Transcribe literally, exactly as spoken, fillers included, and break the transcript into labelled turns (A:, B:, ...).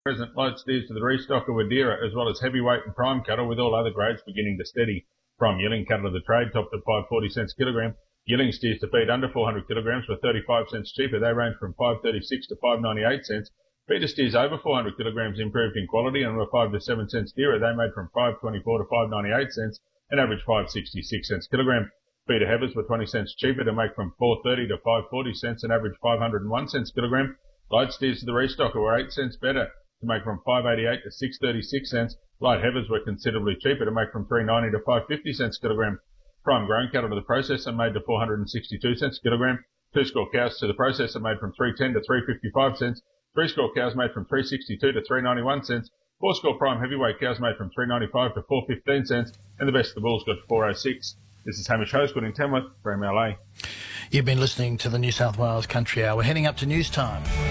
A: Present light steers to the restock of Wadera, as well as heavyweight and prime cattle, with all other grades beginning to steady. Prime yearling cattle of the trade topped at five forty cents kilogram. Yearling steers to feed under four hundred kilograms were thirty-five cents cheaper. They range from five thirty-six to five ninety-eight cents. Feeder steers over four hundred kilograms improved in quality and were five to seven cents dearer. They made from five twenty-four to five ninety-eight cents and averaged five sixty-six cents kilogram. Feeder heifers were twenty cents cheaper to make from four thirty to five forty cents and averaged five hundred one cents kilogram. Light steers to the restocker were eight cents better to make from five eighty-eight to six thirty-six cents. Light heifers were considerably cheaper to make from three ninety to five fifty cents kilogram. Prime grown cattle to the processor made to four hundred sixty-two cents kilogram. Two score cows to the processor made from three ten to three fifty-five cents. Three score cows made from three sixty-two to three ninety-one cents. Four score prime heavyweight cows made from three ninety-five to four fifteen cents. And the best of the bulls got to four oh six. This is Hamish Hosegood in Tamworth for M L A.
B: You've been listening to the New South Wales Country Hour. We're heading up to news time.